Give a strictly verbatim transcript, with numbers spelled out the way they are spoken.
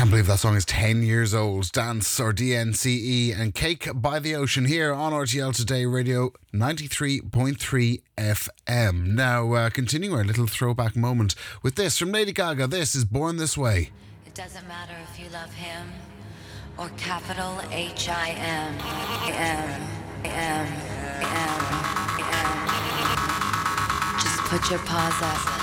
Can't believe that song is ten years old. Dance, or D N C E, and Cake by the Ocean here on R T L Today Radio ninety-three point three F M. Now, uh, continuing our little throwback moment with this from Lady Gaga. This is Born This Way. It doesn't matter if you love him or capital H I M. M, M, M, M. Just put your paws up.